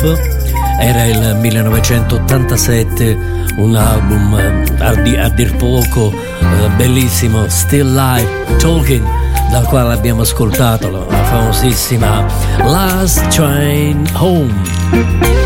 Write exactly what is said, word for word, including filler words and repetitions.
Up. Era il millenovecentottantasette, un album a, di, a dir poco eh, bellissimo, Still Life Talking, dal quale abbiamo ascoltato la famosissima Last Train Home.